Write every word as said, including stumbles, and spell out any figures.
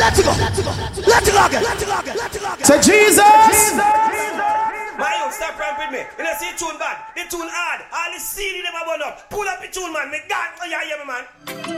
Let's go. Let's go. Let's go again. Let's go again. Let's go again. Say Jesus. My own, stop ramping me. You know, see the tune bad, the tune hard. All the C D them are burn up. Pull up the tune, man. Me God, oh yeah, yeah, man.